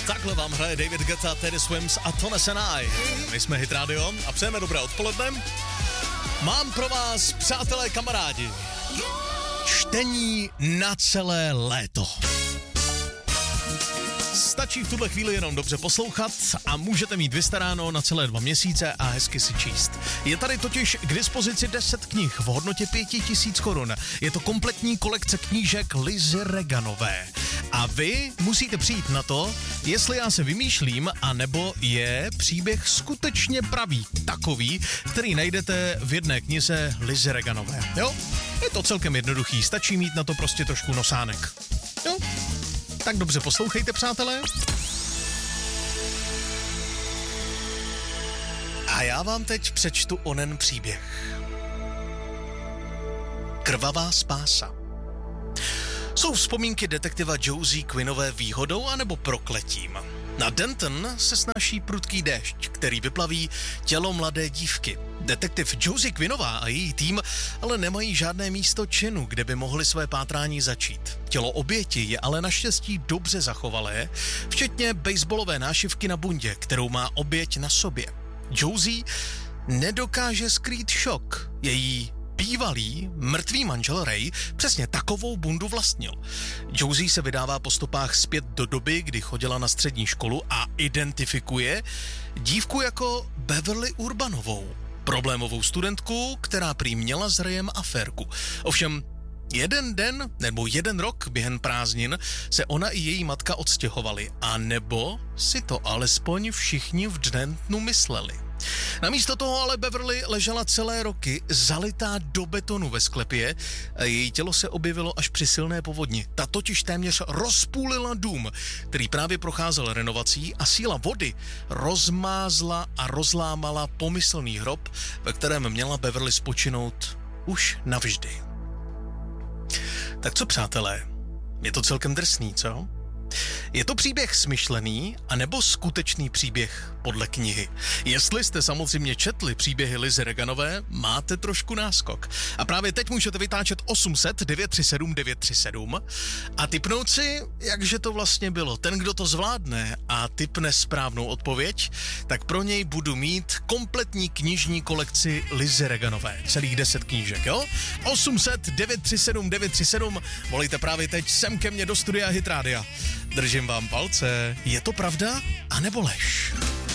Takhle vám hraje David Guetta, Teddy Swims a Tones and I. My jsme Hit Radio a přejeme dobré odpoledne. Mám pro vás, přátelé, kamarádi, čtení na celé léto. Stačí v tuhle chvíli jenom dobře poslouchat a můžete mít vystaráno na celé 2 měsíce a hezky si číst. Je tady totiž k dispozici 10 knih v hodnotě 5000 korun. Je to kompletní kolekce knížek Lizy Reganové. A vy musíte přijít na to, jestli já se vymýšlím, anebo je příběh skutečně pravý, takový, který najdete v jedné knize Lizy Reganové. Jo? Je to celkem jednoduchý, stačí mít na to prostě trošku nosánek. Jo? Tak dobře poslouchejte, přátelé. A já vám teď přečtu onen příběh. Krvavá spása. Jsou vzpomínky detektiva Josie Quinnové výhodou anebo prokletím? Na Denton se snáší prudký déšť, který vyplaví tělo mladé dívky. Detektiv Josie Quinnová a její tým ale nemají žádné místo činu, kde by mohli své pátrání začít. Tělo oběti je ale naštěstí dobře zachovalé, včetně baseballové nášivky na bundě, kterou má oběť na sobě. Josie nedokáže skrýt šok. Její bývalý mrtvý manžel Ray přesně takovou bundu vlastnil. Josie se vydává po stopách zpět do doby, kdy chodila na střední školu a identifikuje dívku jako Beverly Urbanovou, problémovou studentku, která prý měla s Rayem aférku. Ovšem, jeden rok během prázdnin se ona i její matka odstěhovali, a nebo si to alespoň všichni v Dentonu mysleli. Namísto toho ale Beverly ležela celé roky zalitá do betonu ve sklepě a její tělo se objevilo až při silné povodni. Ta totiž téměř rozpůlila dům, který právě procházel renovací, a síla vody rozmázla a rozlámala pomyslný hrob, ve kterém měla Beverly spočinout už navždy. Tak co, přátelé? Je to celkem drsný, co? Je to příběh smyšlený, anebo skutečný příběh podle knihy? Jestli jste samozřejmě četli příběhy Lizy Reganové, máte trošku náskok. A právě teď můžete vytáčet 800 937 937 a tipnout si, jakže to vlastně bylo. Ten, kdo to zvládne a tipne správnou odpověď, tak pro něj budu mít kompletní knižní kolekci Lizy Reganové. Celých 10 knížek, jo? 800 937 937, volejte právě teď sem ke mně do studia Hit Rádia. Držím vám palce. Je to pravda, anebo lež?